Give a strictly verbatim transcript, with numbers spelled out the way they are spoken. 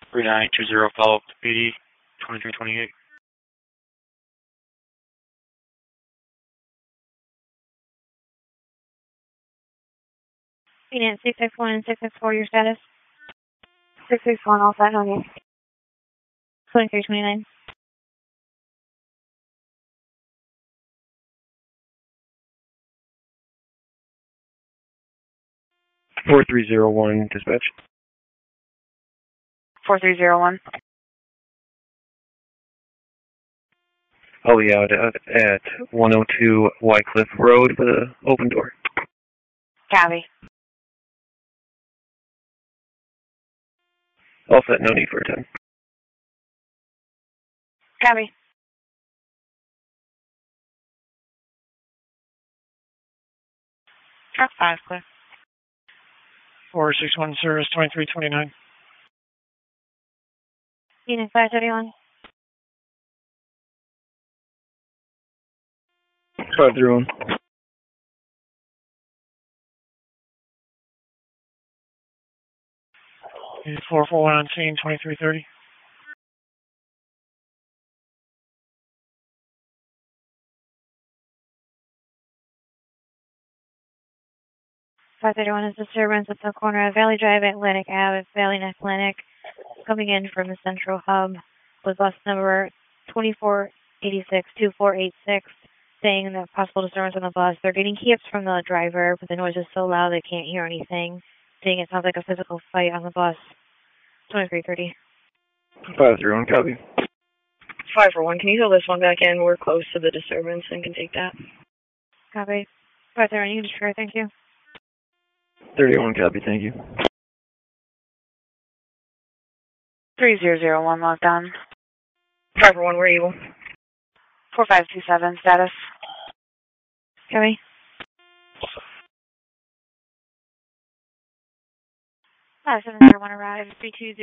three nine two zero, follow up to P D, twenty-three twenty-eight. Unit six six one and six six four, your status? six six one, all set, on you. twenty-three twenty-nine. four three zero one, dispatch. four three zero one. I'll be out at, at one oh two Wycliffe Road with an open door. Copy. All set, no need for a ten. Copy. Truck five, clear. four six one, service twenty-three twenty-nine. Unit five thirty-one. five three one. four four one on scene, twenty-three thirty. five thirty-one is disturbance at the corner of Valley Drive, Atlantic Avenue, Valley Neck Clinic, coming in from the central hub with bus number twenty-four eighty-six two four eight six, saying that possible disturbance on the bus. They're getting hips from the driver, but the noise is so loud they can't hear anything, saying it sounds like a physical fight on the bus. twenty-three thirty. five three one, copy. five four one, can you throw this one back in? We're close to the disturbance and can take that. Copy. five thirty-one, you can destroy, thank you. thirty-one, copy, thank you. three zero zero one, lockdown. five four one, we're evil. four five two seven, status. Copy. five seven zero one, arrive, three two zero.